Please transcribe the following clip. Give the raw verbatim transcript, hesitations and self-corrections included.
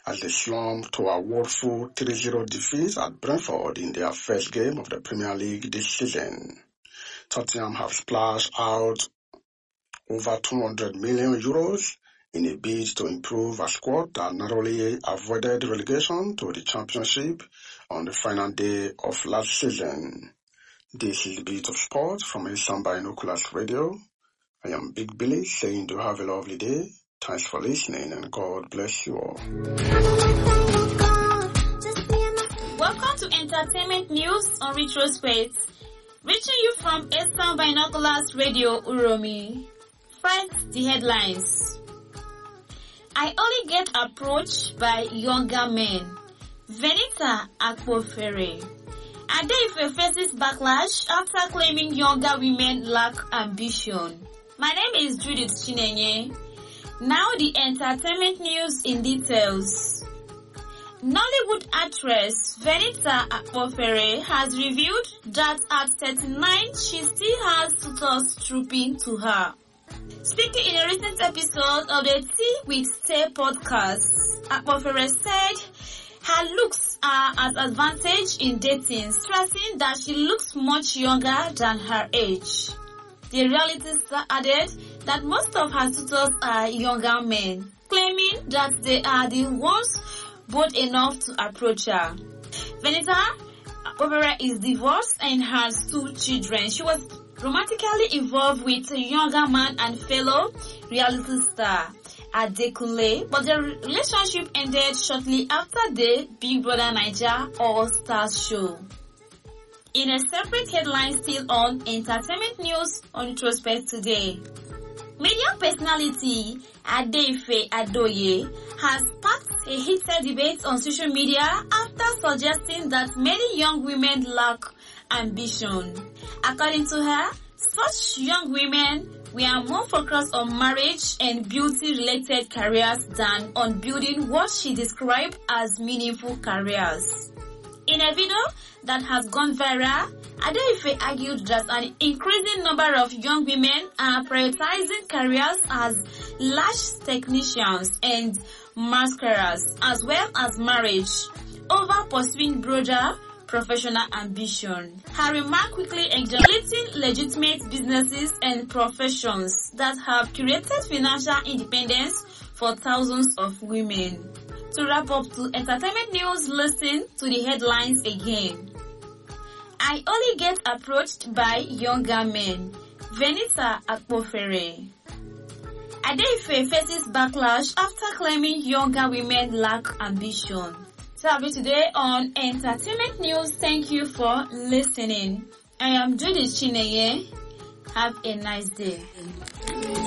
as they slumped to a woeful three zero defeat at Brentford in their first game of the Premier League this season. Tottenham have splashed out over two hundred million euros in a bid to improve a squad that narrowly avoided relegation to the Championship on the final day of last season. This is the Beat of Sport from Eastern Binoculars Radio. I am Big Billy saying do have a lovely day. Thanks for listening and God bless you all. Welcome to Entertainment News on Retrospect. Reaching you from Eastern Binoculars Radio Uromi. First, the headlines. I only get approached by younger men. Venita Akpofere. Ade-Ife faces backlash after claiming younger women lack ambition. My name is Judith Chinenye. Now the entertainment news in details. Nollywood actress Venita Akpofere has revealed that at thirty-nine she still has suitors trooping to her. Speaking in a recent episode of the Tea with Tay podcast, Akpofere said her looks are at advantage in dating, stressing that she looks much younger than her age. The reality star added that most of her suitors are younger men, claiming that they are the ones bold enough to approach her. Venita Akpofere is divorced and has two children. She was romantically involved with a younger man and fellow reality star Adekunle, but the relationship ended shortly after the Big Brother Naija All Stars show. In a separate headline still on entertainment news on Retrospect today, media personality Ade-Ife Adoye has sparked a heated debate on social media after suggesting that many young women lack ambition. According to her, such young women were more focused on marriage and beauty-related careers than on building what she described as meaningful careers. In a video that has gone viral, Ade-Ife argued that an increasing number of young women are prioritizing careers as lash technicians and mascaras, as well as marriage, over pursuing broader professional ambition. Her remark quickly exonerating legitimate businesses and professions that have created financial independence for thousands of women. To wrap up to entertainment news, listen to the headlines again. I only get approached by younger men. Venita Akpofere. Ade-Ife faces backlash after claiming younger women lack ambition. So I'll be today on Entertainment News. Thank you for listening. I am Judith Chinenye. Have a nice day.